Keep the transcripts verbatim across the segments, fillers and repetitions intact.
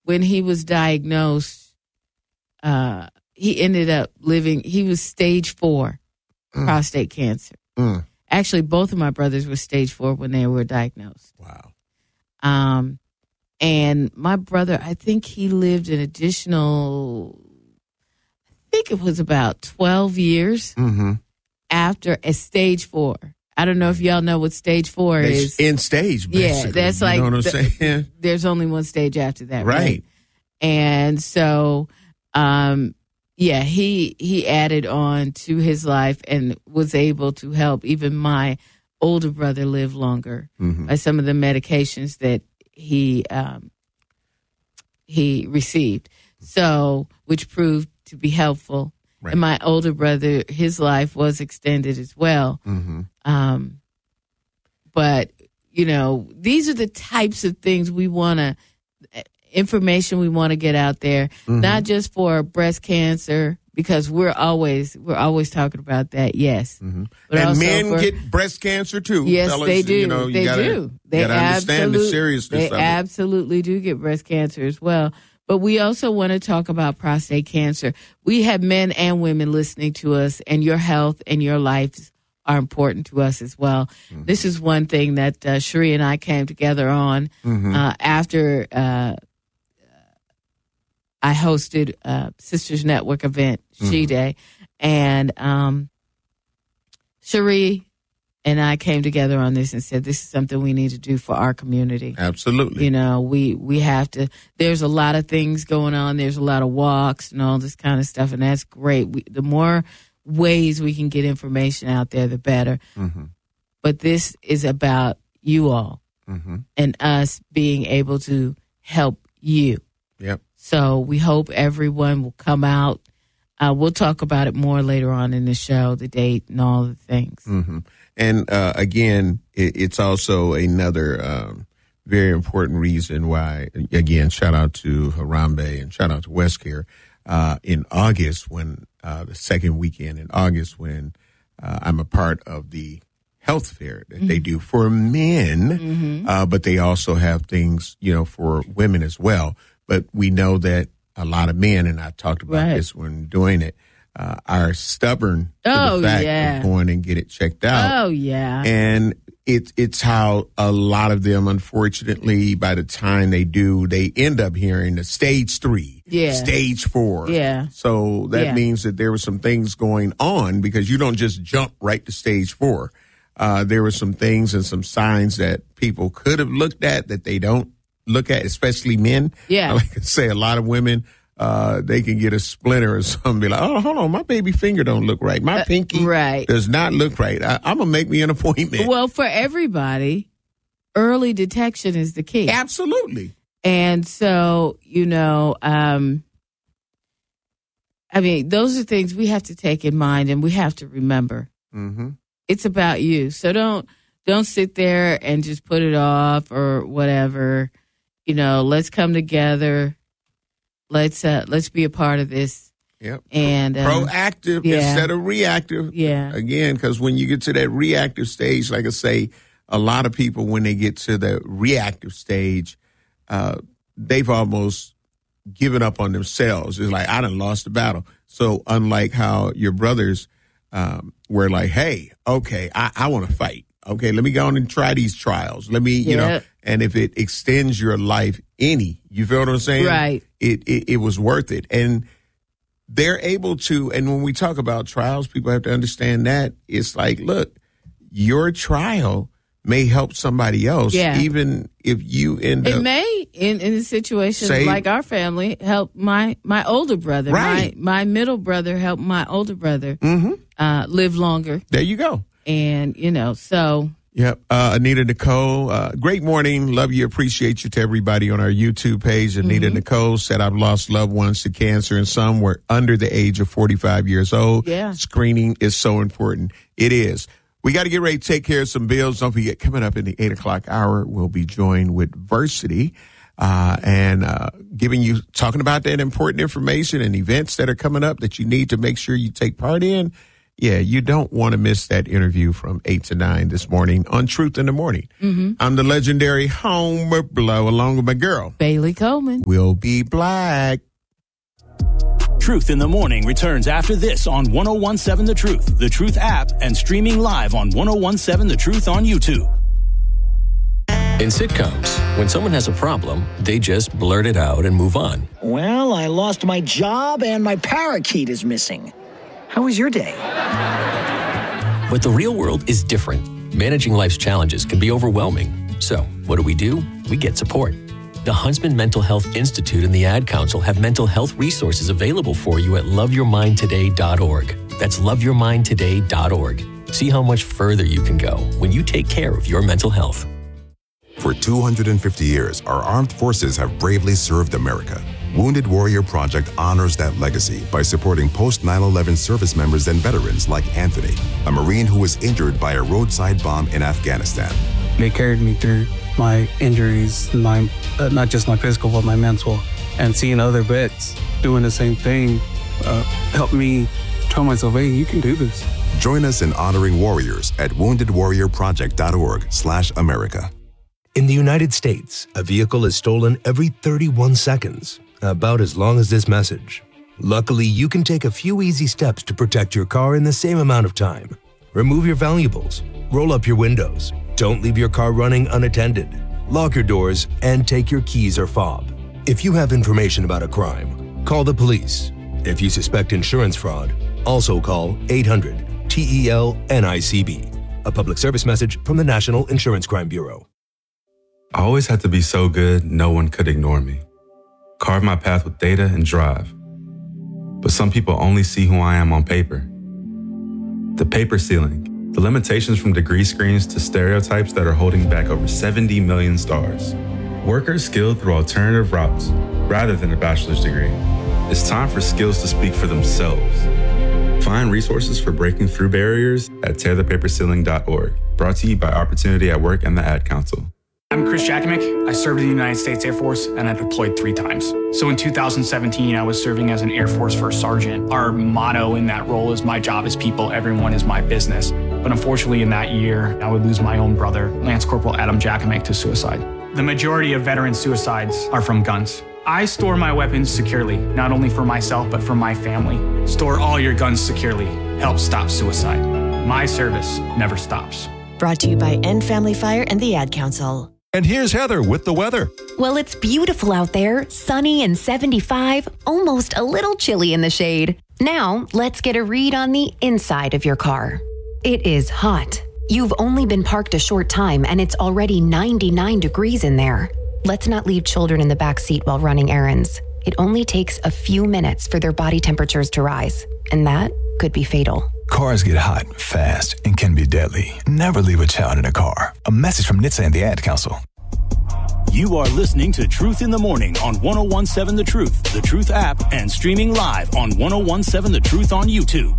when he was diagnosed, uh, he ended up living, he was stage four mm. prostate cancer. Mm. Actually, both of my brothers were stage four when they were diagnosed. Wow. Um, and my brother, I think he lived an additional, I think it was about twelve years mm-hmm. after a stage four. I don't know if y'all know what stage four That's is. In stage, basically. Yeah, that's you like, know what I'm the, saying? There's only one stage after that, right? Right. And so, um, yeah, he he added on to his life and was able to help even my older brother live longer mm-hmm. by some of the medications that he um, he received. So, which proved to be helpful. Right. And my older brother, his life was extended as well. Mm-hmm. Um, but, you know, these are the types of things we want to, information we want to get out there, mm-hmm. not just for breast cancer, because we're always, we're always talking about that, yes. Mm-hmm. And men for, get breast cancer too. Yes, fellas. they do. You know, you they gotta, do. They gotta understand the seriousness they of it. absolutely do get breast cancer as well. But we also want to talk about prostate cancer. We have men and women listening to us, and your health and your lives are important to us as well. Mm-hmm. This is one thing that uh, Cherie and I came together on mm-hmm. uh, after uh, I hosted a Sisters Network event, mm-hmm. She Day, and um, Cherie and I came together on this and said, this is something we need to do for our community. Absolutely. You know, we, we have to, there's a lot of things going on. There's a lot of walks and all this kind of stuff. And that's great. We, the more ways we can get information out there, the better. Mm-hmm. But this is about you all mm-hmm. and us being able to help you. Yep. So we hope everyone will come out. Uh, we'll talk about it more later on in the show, the date and all the things. Mm-hmm. And uh, again, it, it's also another um, very important reason why, again, shout out to Harambe and shout out to WestCare. Uh, in August, when uh, the second weekend in August, when uh, I'm a part of the health fair that mm-hmm. they do for men, mm-hmm. uh, but they also have things, you know, for women as well. But we know that a lot of men, and I talked about right. this when doing it, Uh, are stubborn to oh, the fact yeah. of going and get it checked out. Oh, yeah. And it, it's how a lot of them, unfortunately, by the time they do, they end up hearing the stage three, yeah. stage four. Yeah. So that yeah. means that there were some things going on because you don't just jump right to stage four. Uh, there were some things and some signs that people could have looked at that they don't look at, especially men. Yeah. Like I say, a lot of women, Uh, they can get a splinter or something. Be like, oh, hold on, my baby finger don't look right. My pinky uh, right. does not look right. I, I'm gonna make me an appointment. Well, for everybody, early detection is the key. Absolutely. And so, you know, um, I mean, those are things we have to take in mind and we have to remember. Mm-hmm. It's about you. So don't don't sit there and just put it off or whatever. You know, let's come together. Let's uh, let's be a part of this. Yep. And um, proactive yeah. instead of reactive. Yeah. Again, because when you get to that reactive stage, like I say, a lot of people when they get to the reactive stage, uh, they've almost given up on themselves. It's like I done lost the battle. So unlike how your brothers um, were like, hey, okay, I, I want to fight. Okay, let me go on and try these trials. Let me, you yeah. know, and if it extends your life any, you feel what I'm saying? Right. It, it it was worth it. And they're able to, and when we talk about trials, people have to understand that it's like, look, your trial may help somebody else, yeah. even if you end it up. It may, in, in a situation say, like our family, help my, my older brother. Right. My, my middle brother help my older brother mm-hmm. uh, live longer. There you go. And, you know, so. Yep. Uh, Anita Nicole, uh, great morning. Love you. Appreciate you to everybody on our YouTube page. Anita mm-hmm. Nicole said, I've lost loved ones to cancer and some were under the age of forty-five years old. Yeah. Screening is so important. It is. We got to get ready to take care of some bills. Don't forget, coming up in the eight o'clock hour, we'll be joined with Versity, uh, and, uh, giving you, talking about that important information and events that are coming up that you need to make sure you take part in. Yeah, you don't want to miss that interview from eight to nine this morning on Truth in the Morning. Mm-hmm. I'm the legendary Homer Blow, along with my girl, Bailey Coleman. We'll be black. Truth in the Morning returns after this on ten seventeen The Truth, The Truth app, and streaming live on ten seventeen The Truth on YouTube. In sitcoms, when someone has a problem, they just blurt it out and move on. Well, I lost my job and my parakeet is missing. How was your day? But the real world is different. Managing life's challenges can be overwhelming. So, what do we do? We get support. The Huntsman Mental Health Institute and the Ad Council have mental health resources available for you at love your mind today dot org. That's love your mind today dot org. See how much further you can go when you take care of your mental health. For two hundred fifty years, our armed forces have bravely served America. Wounded Warrior Project honors that legacy by supporting post nine eleven service members and veterans like Anthony, a Marine who was injured by a roadside bomb in Afghanistan. They carried me through my injuries, my uh, not just my physical, but my mental. And seeing other vets doing the same thing uh, helped me tell myself, hey, you can do this. Join us in honoring warriors at wounded warrior project dot org slash America. In the United States, a vehicle is stolen every thirty-one seconds, about as long as this message. Luckily, you can take a few easy steps to protect your car in the same amount of time. Remove your valuables, roll up your windows, don't leave your car running unattended, lock your doors, and take your keys or fob. If you have information about a crime, call the police. If you suspect insurance fraud, also call eight hundred T E L N I C B. A public service message from the National Insurance Crime Bureau. I always had to be so good, no one could ignore me. Carve my path with data and drive. But some people only see who I am on paper. The paper ceiling, the limitations from degree screens to stereotypes that are holding back over seventy million stars. Workers skilled through alternative routes rather than a bachelor's degree. It's time for skills to speak for themselves. Find resources for breaking through barriers at tear the paper ceiling dot org. Brought to you by Opportunity at Work and the Ad Council. I'm Chris Jakomick. I served in the United States Air Force and I deployed three times. So in two thousand seventeen, I was serving as an Air Force First Sergeant. Our motto in that role is my job is people, everyone is my business. But unfortunately in that year, I would lose my own brother, Lance Corporal Adam Jakomick, to suicide. The majority of veteran suicides are from guns. I store my weapons securely, not only for myself, but for my family. Store all your guns securely. Help stop suicide. My service never stops. Brought to you by End Family Fire and the Ad Council. And here's Heather with the weather. Well, it's beautiful out there, sunny and seventy-five, almost a little chilly in the shade. Now, let's get a read on the inside of your car. It is hot. You've only been parked a short time and it's already ninety-nine degrees in there. Let's not leave children in the back seat while running errands. It only takes a few minutes for their body temperatures to rise, and that could be fatal. Cars get hot, fast, and can be deadly. Never leave a child in a car. A message from N H T S A and the Ad Council. You are listening to Truth in the Morning on ten seventeen The Truth, The Truth app, and streaming live on ten seventeen The Truth on YouTube.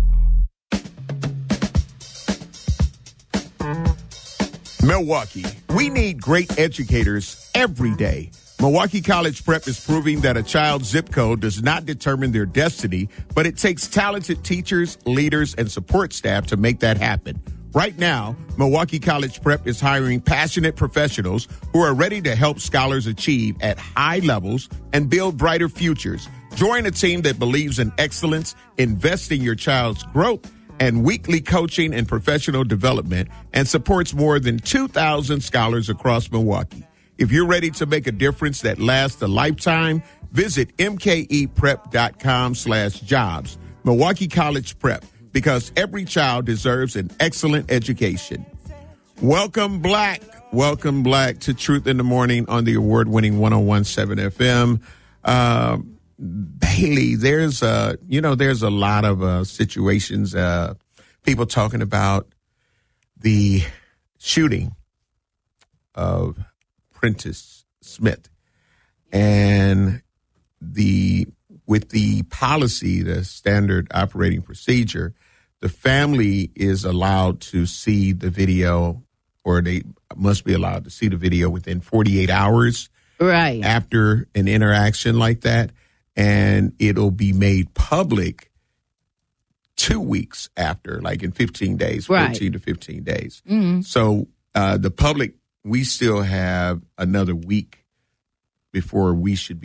Milwaukee, we need great educators every day. Milwaukee College Prep is proving that a child's zip code does not determine their destiny, but it takes talented teachers, leaders, and support staff to make that happen. Right now, Milwaukee College Prep is hiring passionate professionals who are ready to help scholars achieve at high levels and build brighter futures. Join a team that believes in excellence, invest in your child's growth, and weekly coaching and professional development, and supports more than two thousand scholars across Milwaukee. If you're ready to make a difference that lasts a lifetime, visit mkeprep.com slash jobs. Milwaukee College Prep, because every child deserves an excellent education. Welcome, Black. Welcome, Black, to Truth in the Morning on the award-winning ten seventeen F M. Uh, Bailey, there's a, you know, there's a lot of uh, situations, uh, people talking about the shooting of Prentice Smith, and the with the policy, the standard operating procedure, the family is allowed to see the video, or they must be allowed to see the video within forty-eight hours right after an interaction like that, and it'll be made public two weeks after, like in fifteen days, Right. fourteen to fifteen days. Mhm. So uh, the public, we still have another week before we should be